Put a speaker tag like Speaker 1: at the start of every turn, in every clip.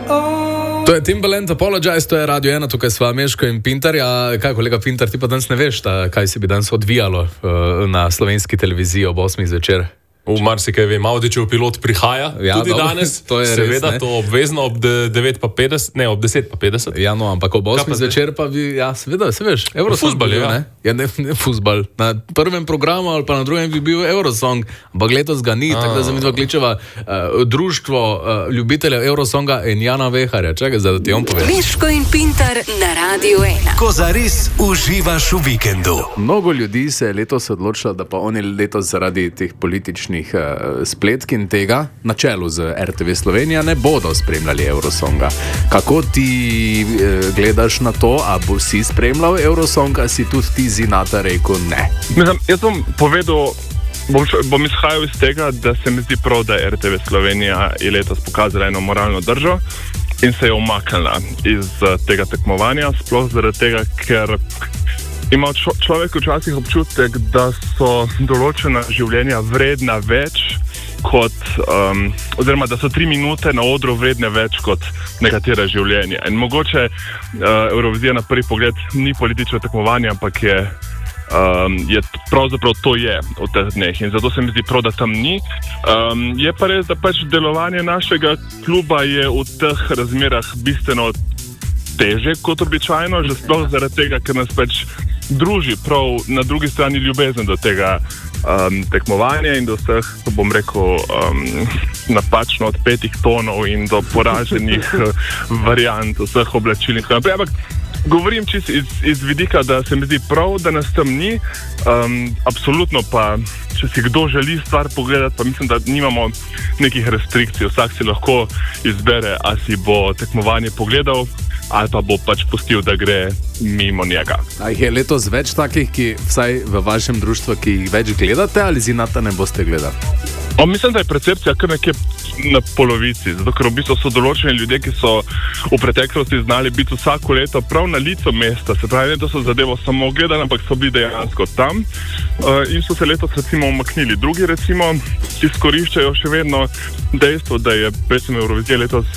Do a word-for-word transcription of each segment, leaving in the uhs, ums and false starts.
Speaker 1: To je Timbaland Apologize, to je Radio ena, tukaj sva Meško in Pintar. Ja, kaj, kolega Pintar, ti pa danes ne veš, ta, kaj se bi danes odvijalo uh, na slovenski televiziji ob osmih zvečer?
Speaker 2: V marsikaj vem, Avdičev pilot prihaja, ja, tudi dobro, danes, to je seveda res, to obvezno ob devet pa petdeset, ne, ob deset pa petdeset.
Speaker 1: Ja, no, ampak ob osmih zvečer pa bi, ja, seveda, se veš, Eurosong.
Speaker 2: Fuzbal, ja.
Speaker 1: Ne? Ja, ne, ne fuzbal. Na prvem programu ali pa na drugem bi bil Eurosong, ampak letos ga ni, tako da za midva kličeva uh, društvo uh, ljubiteljev Eurosonga in Jana Veharja. Čakaj, zdaj da ti on povem.
Speaker 3: Meško in Pintar na Radio ena.
Speaker 4: Ko zares uživaš v vikendu.
Speaker 1: Mnogo ljudi se je letos odločilo, da pa oni letos zaradi teh političnih spletk in tega na čelu z R T V Slovenija ne bodo spremljali Eurosonga. Kako ti eh, gledaš na to, a bo si spremljal Eurosong, a si tudi ti Zinata rekel ne?
Speaker 5: Mislim, jaz bom povedal, bom, bom izhajal iz tega, da se mi zdi prav, da R T V Slovenija je letos pokazala eno moralno držo in se je umaknila iz uh, tega tekmovanja, sploh zaradi tega, ker ima čo, človek včasih občutek, da so določena življenja vredna več kot, um, oziroma da so tri minute na odru vredne več kot nekatera življenja. In mogoče uh, Eurovizija na prvi pogled ni politično tekmovanje, ampak je, um, je pravzaprav to je v teh dneh in zato se mi zdi prav, da tam ni. Um, je pa res, da pač delovanje našega kluba je v teh razmerah bistveno teže kot običajno, že sploh zaradi tega, ker nas pač druži prav na drugi strani ljubezen do tega um, tekmovanja in do vseh, to bom rekel, um, napačno odpetih tonov in do poraženih variant vseh oblačil in tako naprej. Ampak govorim čisto iz, iz vidika, da se mi zdi prav, da nas tam ni. Um, absolutno pa, če si kdo želi stvar pogledati, pa mislim, da nimamo nekih restrikcij. Vsak si lahko izbere, a si bo tekmovanje pogledal ali pa bo pač pustil, da gre mimo njega.
Speaker 1: A jih je letos več takih, ki vsaj v vašem društvu, ki jih več gledate, ali Zinata ne boste gledali?
Speaker 5: O, mislim, da je percepcija kar nekje na polovici, zato ker v bistvu so določeni ljudje, ki so v preteklosti znali biti vsako leto prav na licu mesta, se pravi, ne da so zadevo samo gledali, ampak so bili dejansko tam uh, in so se letos recimo umaknili. Drugi recimo izkoriščajo še vedno dejstvo, da je pesem Eurovizije letos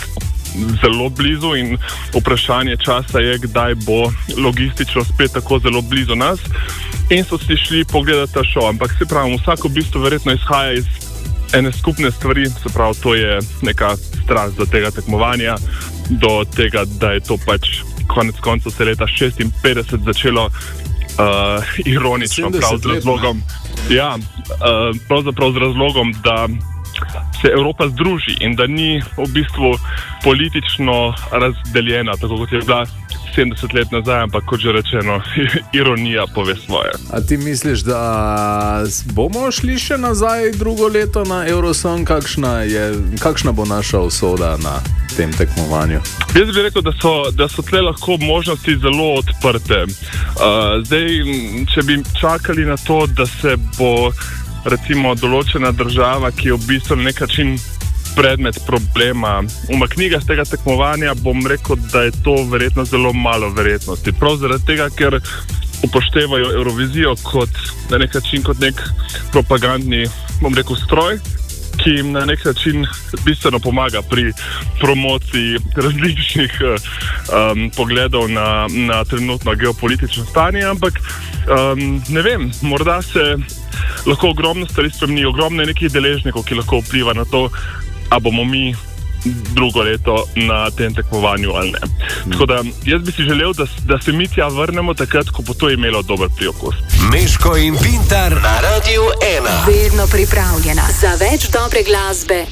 Speaker 5: zelo blizu in vprašanje časa je, kdaj bo logistično spet tako zelo blizu nas in so si šli pogledati ta šov, ampak se pravi, vsako v bistvu verjetno izhaja iz ene skupne stvari, se pravi, to je neka strast do tega tekmovanja, do tega, da je to pač konec koncev se leta šestinpetdeset začelo uh, ironično prav z razlogom, ja, uh, pravzaprav z razlogom, da se Evropa združi in da ni v bistvu politično razdeljena, tako kot je bila sedemdeset let nazaj, ampak kot že rečeno, ironija pove svoje.
Speaker 1: A ti misliš, da bomo šli še nazaj drugo leto na Eurosong? Kakšna je, kakšna bo naša usoda na tem tekmovanju?
Speaker 5: Jaz bi rekel, da so, da so tle lahko možnosti zelo odprte. Uh, zdaj, če bi čakali na to, da se bo recimo določena država, ki je v bistvu na nek način predmet problema umaknila z tega tekmovanja, bom rekel, da je to verjetno zelo malo verjetnosti. Prav zaradi tega, ker upoštevajo Eurovizijo kot na nek način kot nek propagandni, bom rekel, stroj, ki jim na nek način bistveno pomaga pri promociji različnih um, pogledov na, na trenutno geopolitično stanje, ampak um, ne vem, morda se lahko ogromno stvari spremeni, ogromno je nekih deležnikov, ki lahko vpliva na to, a bomo mi drugo leto na tem tekmovanju ali ne. Hmm. Tako da jaz bi si želel, da, da se mi tja vrnemo takrat, ko bo to imelo dober priokus.
Speaker 4: Meško in Pintar na Radio ena.
Speaker 3: Vedno pripravljena za več dobre glasbe.